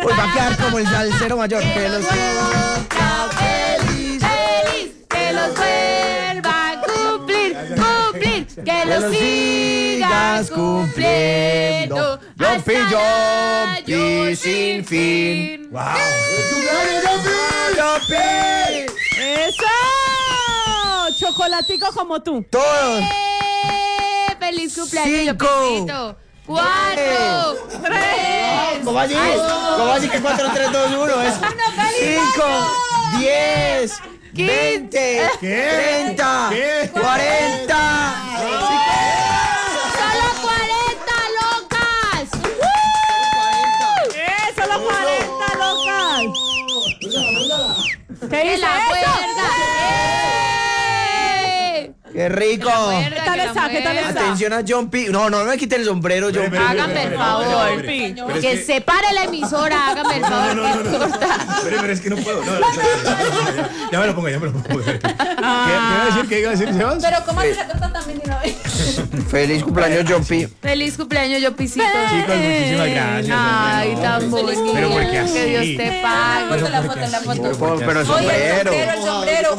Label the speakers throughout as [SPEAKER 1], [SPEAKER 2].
[SPEAKER 1] Pues va a quedar como el salsero mayor. Que los
[SPEAKER 2] cumpla feliz, feliz, que los vuelva a cumplir, cumplir, que los sigas cumpliendo.
[SPEAKER 1] Jumpy,
[SPEAKER 2] hasta el
[SPEAKER 1] Jumpy,
[SPEAKER 2] año
[SPEAKER 1] sin fin.
[SPEAKER 3] ¡Wow!
[SPEAKER 1] Jumpy.
[SPEAKER 4] ¡Eso! Chocolatico como tú.
[SPEAKER 1] Todos.
[SPEAKER 2] ¡Feliz cumpleaños,
[SPEAKER 1] 5,
[SPEAKER 2] Jopicito! 4, 3.
[SPEAKER 1] ¿Cómo así? ¿Cómo así que 4, 3, 2, 1? Es 5, 10, 20, 30, 40.
[SPEAKER 2] ¡Solo 40, locas!
[SPEAKER 4] ¡Solo 40, locas! ¿Qué
[SPEAKER 2] ¡Que
[SPEAKER 4] hizo
[SPEAKER 2] la
[SPEAKER 4] eso?
[SPEAKER 2] muerda!
[SPEAKER 1] ¡Qué rico!
[SPEAKER 4] ¿Qué tal está? ¿Qué tal está?
[SPEAKER 1] Atención a Jumpy. No me quiten el sombrero, Jumpy.
[SPEAKER 2] Hágame el favor. Que se pare la emisora, hágame el favor.
[SPEAKER 3] Pero es que no puedo. No, ya me lo pongo. ¿Qué iba a decir, Sebas?
[SPEAKER 2] Pero ¿cómo se trata también de una vez?
[SPEAKER 1] Feliz cumpleaños, Jumpy.
[SPEAKER 2] Feliz cumpleaños, Jopicito.
[SPEAKER 3] Chicos, muchísimas gracias.
[SPEAKER 2] Ay, tan bonito.
[SPEAKER 3] Pero ¿por qué así?
[SPEAKER 2] Que Dios te pague.
[SPEAKER 1] Pero sombrero.
[SPEAKER 2] El sombrero.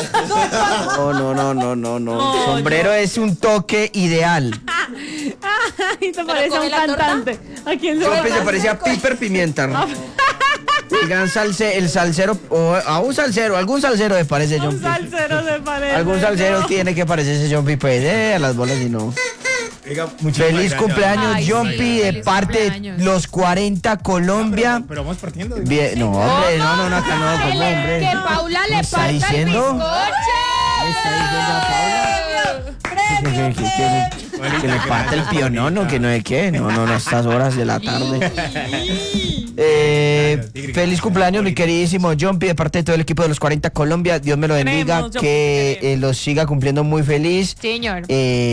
[SPEAKER 1] No. Sombrero es un toque ideal.
[SPEAKER 4] Ay, te parece a un cantante. ¿A quién se
[SPEAKER 1] Jumpy se parecía a Piper Pimienta, ¿no? El gran el salsero, o a un salsero, algún salsero me parece
[SPEAKER 4] Un
[SPEAKER 1] Jumpy.
[SPEAKER 4] salsero se parece.
[SPEAKER 1] Algún salsero tiene que parecerse Jumpy, pues, a las bolas y no.
[SPEAKER 3] Oiga, muchísimas
[SPEAKER 1] Feliz
[SPEAKER 3] gracias.
[SPEAKER 1] cumpleaños,
[SPEAKER 2] Ay,
[SPEAKER 1] Jumpy,
[SPEAKER 2] sí,
[SPEAKER 1] de
[SPEAKER 2] feliz
[SPEAKER 1] parte de
[SPEAKER 2] cumpleaños.
[SPEAKER 1] los 40 Colombia.
[SPEAKER 3] Pero vamos partiendo.
[SPEAKER 1] Bien, no, hombre, no, acá no, como hombre.
[SPEAKER 2] Que Paula
[SPEAKER 1] ¿Qué
[SPEAKER 2] le
[SPEAKER 1] está
[SPEAKER 2] falta el
[SPEAKER 1] diciendo?
[SPEAKER 2] bizcocho.
[SPEAKER 1] ¿Qué está diciendo a Paula? Que le parte el pionono, que no es qué, no, a estas horas de la tarde. Feliz cumpleaños, mi queridísimo Jumpy, de parte de todo el equipo de los 40 Colombia. Dios me lo bendiga,
[SPEAKER 4] Queremos, Jumpy,
[SPEAKER 1] que
[SPEAKER 4] queremos.
[SPEAKER 1] los siga cumpliendo muy feliz.
[SPEAKER 2] Señor.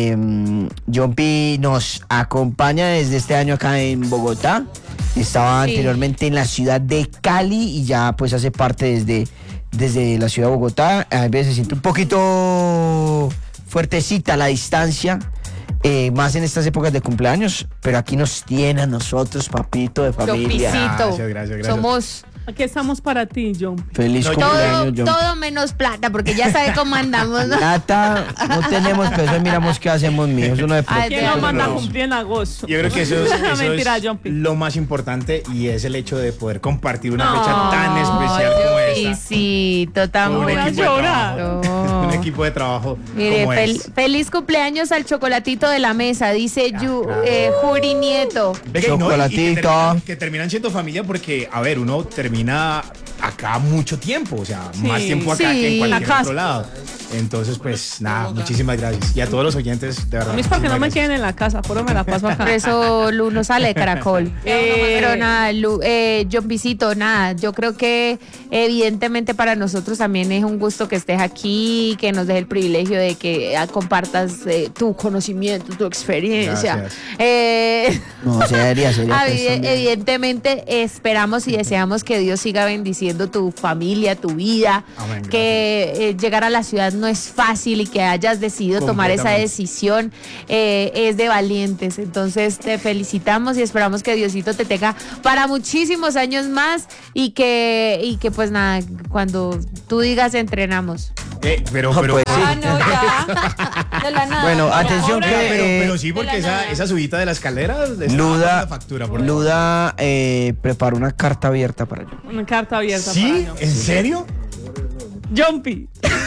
[SPEAKER 1] Jumpy nos acompaña desde este año acá en Bogotá. Estaba
[SPEAKER 2] Sí.
[SPEAKER 1] anteriormente en la ciudad de Cali y ya pues hace parte desde la ciudad de Bogotá. A veces se siente un poquito fuertecita la distancia, más en estas épocas de cumpleaños, pero aquí nos tiene a nosotros, papito de familia.
[SPEAKER 2] Jopicito.
[SPEAKER 3] Gracias.
[SPEAKER 2] Somos
[SPEAKER 4] Aquí estamos para ti, John.
[SPEAKER 1] Feliz
[SPEAKER 3] No,
[SPEAKER 1] cumpleaños, Jumpy.
[SPEAKER 2] todo menos plata, porque ya sabe cómo andamos, ¿no?
[SPEAKER 1] Plata no tenemos, pero eso miramos qué hacemos, mío. Eso no es
[SPEAKER 2] Ay,
[SPEAKER 4] ¿Quién nos manda a
[SPEAKER 3] no.
[SPEAKER 4] cumplir en agosto?
[SPEAKER 3] Yo creo que eso es
[SPEAKER 4] Mentira, Jumpy.
[SPEAKER 3] lo más importante y es el hecho de poder compartir una
[SPEAKER 4] No.
[SPEAKER 3] fecha tan especial como esta.
[SPEAKER 2] Sí, tan
[SPEAKER 3] Con un
[SPEAKER 4] Voy a
[SPEAKER 2] bonito.
[SPEAKER 3] equipo de
[SPEAKER 4] llorar.
[SPEAKER 3] trabajo. Un equipo de trabajo
[SPEAKER 2] Mire,
[SPEAKER 3] como es.
[SPEAKER 2] feliz cumpleaños al chocolatito de la mesa, dice Juri Nieto.
[SPEAKER 3] Venga, y no, y
[SPEAKER 1] Chocolatito.
[SPEAKER 3] que terminan siendo familia porque, a ver, uno termina acá mucho tiempo, o sea,
[SPEAKER 4] Sí,
[SPEAKER 3] más tiempo acá que en
[SPEAKER 2] sí.
[SPEAKER 3] cualquier
[SPEAKER 4] Acá.
[SPEAKER 3] otro lado. Entonces, pues, nada, muchísimas gracias. Y a todos los oyentes, de verdad.
[SPEAKER 4] A mí es para que no me
[SPEAKER 3] muchísimas
[SPEAKER 4] queden en la casa, por eso me la paso acá.
[SPEAKER 2] Por eso Lu no sale de Caracol. Pero nada, Jumpicito, nada. Yo creo que evidentemente para nosotros también es un gusto que estés aquí, que nos des el privilegio de que compartas tu conocimiento, tu experiencia.
[SPEAKER 3] Gracias.
[SPEAKER 1] No, sería. Pues, también.
[SPEAKER 2] Evidentemente esperamos y deseamos que Dios siga bendiciendo tu familia, tu vida,
[SPEAKER 3] Amén,
[SPEAKER 2] que llegar a la ciudad no es fácil y que hayas decidido tomar esa
[SPEAKER 3] Completamente.
[SPEAKER 2] decisión es de valientes. Entonces te felicitamos y esperamos que Diosito te tenga para muchísimos años más y que pues nada, cuando tú digas entrenamos.
[SPEAKER 3] Pero,
[SPEAKER 1] Pues sí.
[SPEAKER 2] No, ya. De la nada.
[SPEAKER 1] Bueno, atención
[SPEAKER 4] ahora,
[SPEAKER 1] que
[SPEAKER 3] pero sí, porque esa subida de la escalera está
[SPEAKER 1] Luda,
[SPEAKER 3] bajando la factura. por favor.
[SPEAKER 1] Luda preparó una carta abierta para yo.
[SPEAKER 4] Una carta abierta
[SPEAKER 3] ¿Sí?
[SPEAKER 4] para
[SPEAKER 3] ¿En serio?
[SPEAKER 4] Jumpy.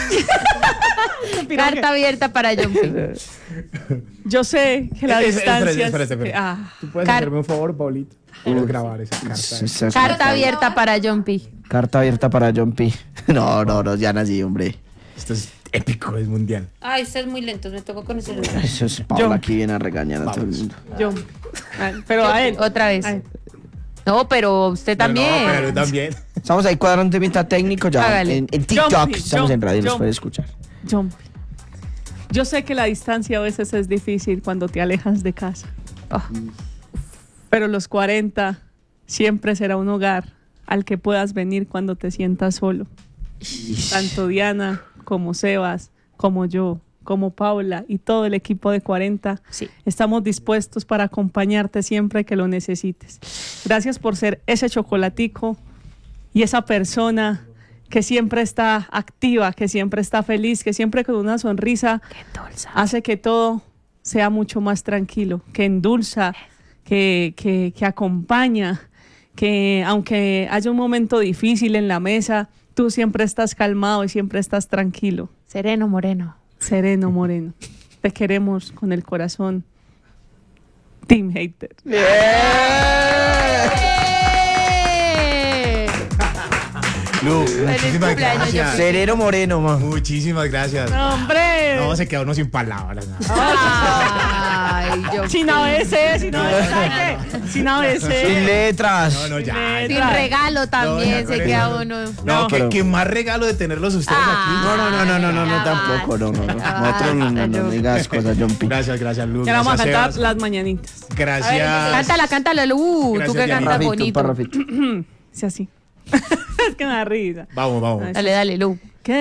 [SPEAKER 2] Carta abierta para Jumpy.
[SPEAKER 4] Yo sé que la distancia...
[SPEAKER 3] Espérate.
[SPEAKER 4] Ah,
[SPEAKER 3] ¿Tú puedes
[SPEAKER 2] Car-
[SPEAKER 3] hacerme un favor, Paulito? Puedo grabar esa carta.
[SPEAKER 2] Carta abierta para Jumpy.
[SPEAKER 1] Carta abierta para Jumpy. No, ya nací, hombre.
[SPEAKER 3] Esto es épico, es mundial.
[SPEAKER 2] Ay, estás muy lento, me tocó con el celular.
[SPEAKER 1] Eso es Paula
[SPEAKER 4] Jumpy.
[SPEAKER 1] aquí viene a regañar a todo el mundo.
[SPEAKER 4] Jumpy. Pero a él.
[SPEAKER 2] Otra vez.
[SPEAKER 4] A él.
[SPEAKER 2] No, pero usted también.
[SPEAKER 3] No, pero yo también.
[SPEAKER 1] Estamos ahí cuadrando un temita técnico ya.
[SPEAKER 2] Hágale.
[SPEAKER 1] En TikTok
[SPEAKER 4] Jumpy,
[SPEAKER 1] estamos en radio, nos
[SPEAKER 4] Jumpy.
[SPEAKER 1] puede escuchar.
[SPEAKER 4] Jumpy. Yo sé que la distancia a veces es difícil cuando te alejas de casa.
[SPEAKER 2] Oh.
[SPEAKER 4] Pero los 40 siempre será un hogar al que puedas venir cuando te sientas solo. Tanto Diana como Sebas, como yo, como Paula y todo el equipo de 40,
[SPEAKER 2] Sí.
[SPEAKER 4] estamos dispuestos para acompañarte siempre que lo necesites. Gracias por ser ese chocolatico y esa persona que siempre está activa, que siempre está feliz, que siempre con una sonrisa hace que todo sea mucho más tranquilo, que endulza, que acompaña, que aunque haya un momento difícil en la mesa, tú siempre estás calmado y siempre estás tranquilo.
[SPEAKER 2] Sereno Moreno.
[SPEAKER 4] Sereno Moreno. Te queremos con el corazón. Team Hater.
[SPEAKER 3] Lu,
[SPEAKER 2] Feliz
[SPEAKER 3] muchísimas
[SPEAKER 2] cumpleaños,
[SPEAKER 3] gracias.
[SPEAKER 1] Sereno Moreno, ma.
[SPEAKER 3] Muchísimas gracias.
[SPEAKER 4] ¡Hombre!
[SPEAKER 3] No, se quedó uno sin palabras. ¿No?
[SPEAKER 2] Ay, yo.
[SPEAKER 4] Sin ABC, sin ABC, ¿sabe qué? Sin ABC.
[SPEAKER 1] Sin letras.
[SPEAKER 3] No, ya.
[SPEAKER 4] Sin
[SPEAKER 2] Sin regalo también
[SPEAKER 3] No,
[SPEAKER 2] se
[SPEAKER 3] ya,
[SPEAKER 2] queda
[SPEAKER 3] no.
[SPEAKER 2] uno.
[SPEAKER 3] No,
[SPEAKER 1] pero-
[SPEAKER 3] qué más regalo de tenerlos ustedes
[SPEAKER 1] No, tampoco, no. Nosotros no digas cosas, John P.
[SPEAKER 3] aquí. Gracias, Lu.
[SPEAKER 4] Ya vamos a
[SPEAKER 3] Gracias,
[SPEAKER 4] cantar
[SPEAKER 3] Sebas.
[SPEAKER 4] las mañanitas.
[SPEAKER 3] Gracias.
[SPEAKER 2] Cántala, Lu.
[SPEAKER 3] Gracias,
[SPEAKER 2] Tú que
[SPEAKER 3] Dianita.
[SPEAKER 2] cantas bonito.
[SPEAKER 1] Parrafito.
[SPEAKER 4] Sí, así. Es que me da risa.
[SPEAKER 3] Vamos.
[SPEAKER 2] Dale, Lu.
[SPEAKER 4] ¿Qué